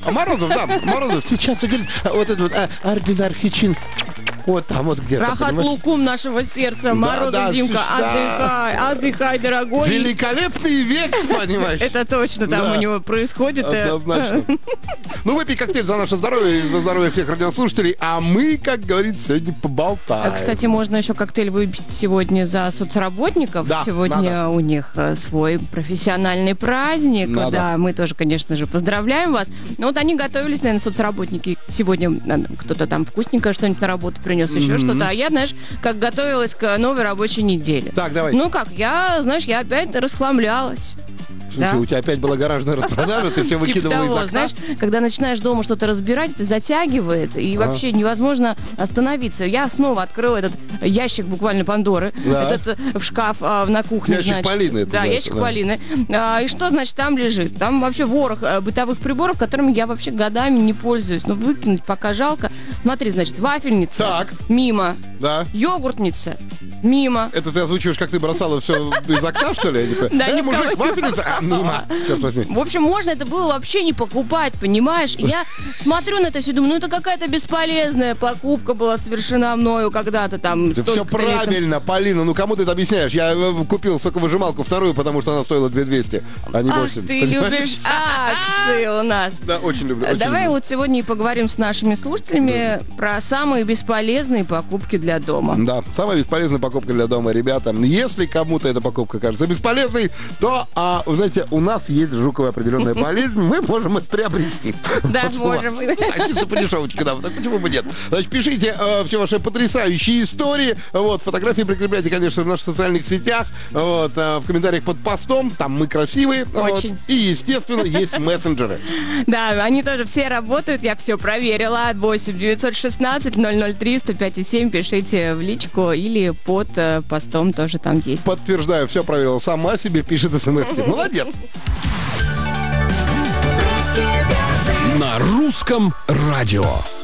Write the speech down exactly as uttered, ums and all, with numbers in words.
А Морозов, да, Морозов сейчас и говорит, а вот этот вот а, ординар Хичин. Вот там вот где-то. Рахат лукум нашего сердца. Морозов, да, да, Димка, да. отдыхай, отдыхай, дорогой. Великолепный век, понимаешь? Это точно там у него происходит. Однозначно. Ну, выпей коктейль за наше здоровье и за здоровье всех радиослушателей, а мы, как говорится, сегодня поболтаем. Кстати, можно еще коктейль выпить сегодня за соцработников. Да, сегодня надо. У них свой профессиональный праздник. Надо. Да, мы тоже, конечно же, поздравляем вас. Но вот они готовились, наверное, соцработники. Сегодня кто-то там вкусненькое что-нибудь на работу принес. Еще mm-hmm. что-то. А я, знаешь, как готовилась к новой рабочей неделе. Так, давай. Ну как, я, знаешь, я опять расхламлялась. В смысле, да? У тебя опять была гаражная распродажа, ты все выкидывала из окна? Знаешь, когда начинаешь дома что-то разбирать, это затягивает, и а. вообще невозможно остановиться. Я снова открыла этот ящик буквально Пандоры, да. этот в шкаф а, на кухне. Ящик значит. Полины. Да, ящик да. Полины. А, и что, значит, там лежит? Там вообще ворох бытовых приборов, которыми я вообще годами не пользуюсь. Ну, выкинуть пока жалко. Смотри, значит, вафельница. Так. Мимо. Да. Йогуртница. Мимо. Это ты озвучиваешь, как ты бросала все из окна, что ли? Да, э, мужик, вафельница, а, мимо. Черт возьми. В общем, можно это было вообще не покупать, понимаешь? И я смотрю на это все, думаю, ну это какая-то бесполезная покупка была совершена мною когда-то там. Да все правильно, Полина, ну кому ты это объясняешь? Я купил соковыжималку вторую, потому что она стоила две тысячи двести, а не восемь. Ах, ты понимаешь? Любишь акции у нас. Да, очень люблю. Очень Давай люблю. Вот сегодня и поговорим с нашими слушателями да. про самые бесполезные покупки для дома. Да, самая бесполезная покупка для дома, ребята. Если кому-то эта покупка кажется бесполезной, то, а, вы знаете, у нас есть жуковая определенная болезнь, мы можем это приобрести. Да, можем. А чисто по дешевочке, да, так почему бы нет? Значит, пишите э, все ваши потрясающие истории, вот, фотографии прикрепляйте, конечно, в наших социальных сетях, вот, э, в комментариях под постом, там мы красивые. Очень. Вот, и, естественно, есть мессенджеры. Да, они тоже все работают, я все проверила. восемь девятьсот шестнадцать ноль ноль три сто пять и семь пишите в личку или под э, постом тоже там есть. Подтверждаю, все проверила. Сама себе пишет смс-ки. Молодец. На русском радио.